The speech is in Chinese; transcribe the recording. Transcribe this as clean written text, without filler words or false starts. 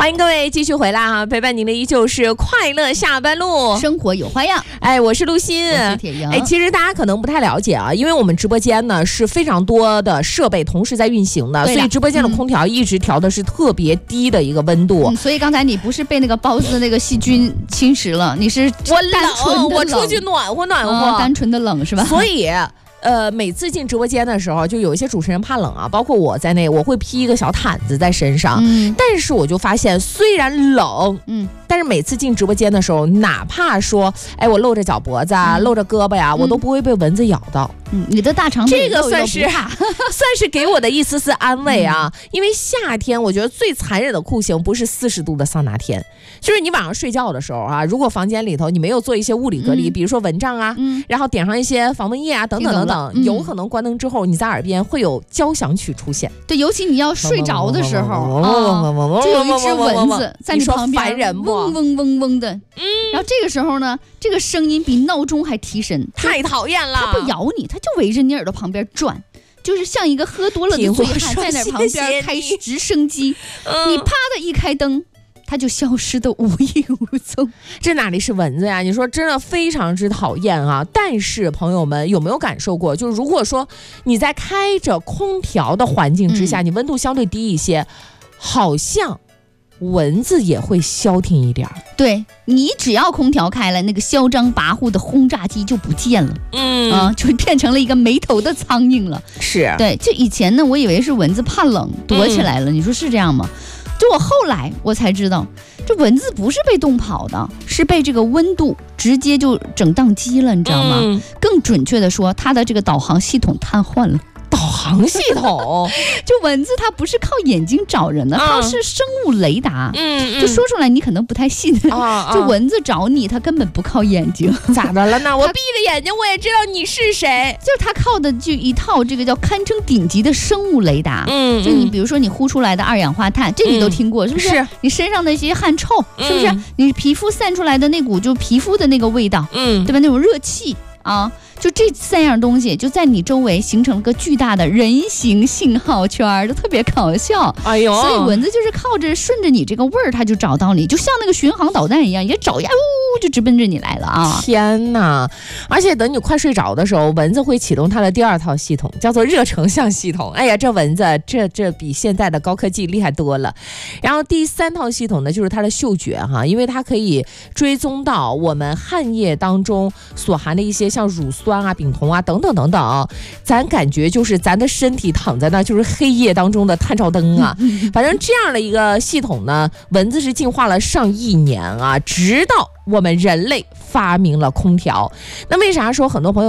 欢迎各位继续回来哈，陪伴您的依旧是快乐下班路， 生活有花样。 哎，我是陆欣， 我是铁莹。 哎，其实大家可能不太了解啊，因为我们直播间呢是非常多的设备同时在运行的，所以直播间的空调一直调的是特别低的一个温度。 所以刚才你不是被那个包子的那个细菌侵蚀了，你是我冷，我出去暖和暖和， 单纯的冷是吧？ 所以。每次进直播间的时候，就有一些主持人怕冷啊，包括我在内，我会披一个小毯子在身上。但是我就发现，虽然冷，但是每次进直播间的时候，哪怕说，哎，我露着脚脖子啊，露着胳膊呀，我都不会被蚊子咬到。 你的大肠这个算是给我的一丝丝安慰啊。因为夏天，我觉得最残忍的酷刑不是40度的桑拿天，就是你晚上睡觉的时候啊，如果房间里头你没有做一些物理隔离，比如说蚊帐啊，然后点上一些防蚊液啊，等等等等。有可能关灯之后，你在耳边会有交响曲出现。 对，尤其你要睡着的时候，就有一只蚊子在你旁边，嗡嗡嗡嗡的。然后这个时候呢，这个声音比闹钟还提神， 太讨厌了。 它不咬你，它就围着你耳朵旁边转，就是像一个喝多了的醉汉在那旁边开直升机。你啪的一开灯。它就消失的无影无踪， 这哪里是蚊子呀？你说真的非常之讨厌啊！但是朋友们有没有感受过？就是如果说你在开着空调的环境之下，你温度相对低一些，好像蚊子也会消停一点。 对，你只要空调开了，那个嚣张跋扈的轰炸机就不见了，就变成了一个没头的苍蝇了。 是， 对，就以前呢，我以为是蚊子怕冷躲起来了，你说是这样吗？就我后来我才知道，这蚊子不是被冻跑的，是被这个温度直接就整宕机了，你知道吗？更准确的说，它的这个导航系统瘫痪了。 导航系统， 就蚊子它不是靠眼睛找人的，它是生物雷达。就说出来你可能不太信。就蚊子找你，它根本不靠眼睛。 咋的了呢？我闭着眼睛我也知道你是谁。 就是它靠的就一套这个叫堪称顶级的生物雷达。就你比如说你呼出来的二氧化碳，这你都听过是不是？是。你身上那些汗臭，是不是？你皮肤散出来的那股就皮肤的那个味道，对吧？那种热气啊。就这3样东西就在你周围形成了个巨大的人形信号圈，都特别搞笑。哎呦，所以蚊子就是靠着顺着你这个味儿，它就找到你，就像那个巡航导弹一样，也找呀，就直奔着你来了啊！天哪！而且等你快睡着的时候，蚊子会启动它的第2套系统，叫做热成像系统。哎呀，这蚊子这比现在的高科技厉害多了。然后第3套系统呢，就是它的嗅觉哈，因为它可以追踪到我们汗液当中所含的一些像乳酸啊、丙酮啊等等等等，咱感觉就是咱的身体躺在那就是黑夜当中的探照灯啊。反正这样的一个系统呢，蚊子是进化了上亿年啊，直到我们人类发明了空调。那为啥说很多朋友